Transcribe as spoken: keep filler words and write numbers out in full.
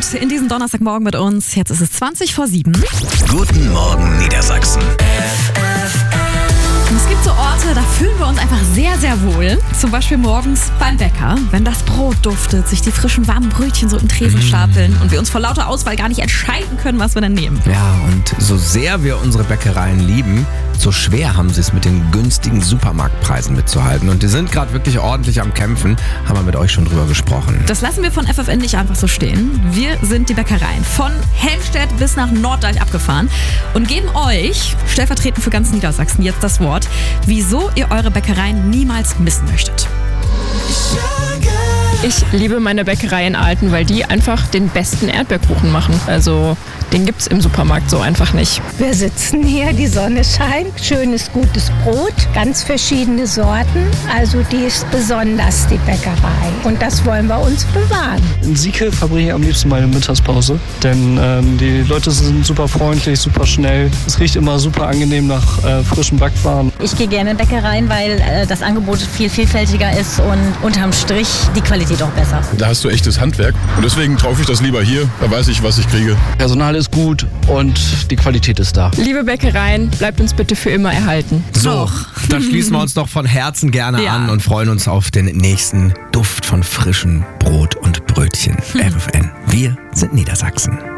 gut in diesen Donnerstagmorgen mit uns. Jetzt ist es zwanzig vor sieben. Guten Morgen Niedersachsen. Und es gibt so Orte, da fühlen wir uns einfach sehr, sehr wohl. Zum Beispiel morgens beim Bäcker, wenn das Brot duftet, sich die frischen, warmen Brötchen so im Tresen stapeln und wir uns vor lauter Auswahl gar nicht entscheiden können, was wir denn nehmen. Ja, und so sehr wir unsere Bäckereien lieben, so schwer haben sie es mit den günstigen Supermarktpreisen mitzuhalten. Und die sind gerade wirklich ordentlich am Kämpfen, haben wir mit euch schon drüber gesprochen. Das lassen wir von F F N nicht einfach so stehen. Wir sind die Bäckereien von Helmstedt bis nach Norddeich abgefahren und geben euch, stellvertretend für ganz Niedersachsen, jetzt das Wort, wieso ihr eure Bäckereien niemals missen möchtet. Ich liebe meine Bäckerei in Alten, weil die einfach den besten Erdbeerkuchen machen. Also den gibt's im Supermarkt so einfach nicht. Wir sitzen hier, die Sonne scheint, schönes, gutes Brot, ganz verschiedene Sorten. Also die ist besonders, die Bäckerei. Und das wollen wir uns bewahren. In Sieke verbringe ich am liebsten meine Mittagspause, denn ähm, die Leute sind super freundlich, super schnell. Es riecht immer super angenehm nach äh, frischem Backwaren. Ich gehe gerne in Bäckereien, weil äh, das Angebot viel vielfältiger ist und unterm Strich die Qualität auch besser. Da hast du echtes Handwerk und deswegen kaufe ich das lieber hier, da weiß ich, was ich kriege. Personal ist gut und die Qualität ist da. Liebe Bäckereien, bleibt uns bitte für immer erhalten. So, da schließen wir uns doch von Herzen gerne Ja. an und freuen uns auf den nächsten Duft von frischem Brot und Brötchen. F F N, wir sind Niedersachsen.